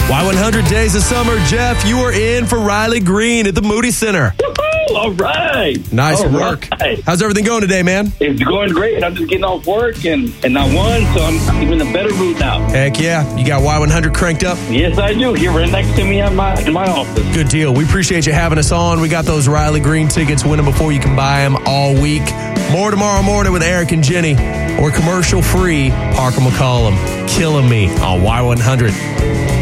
Y100 Days of Summer. Jeff, you are in for Riley Green at the Moody Center. Woo-hoo! All right. Nice All work. Right. How's everything going today, man? It's going great. I'm just getting off work and I won, so I'm in a better mood now. Heck yeah. You got Y100 cranked up? Yes, I do. Here right next to me in my office. Good deal. We appreciate you having us on. We got those Riley Green tickets. Win them before you can buy them all week. More tomorrow morning with Eric and Jenny. Or commercial free, Parker McCollum. Killing Me on Y100.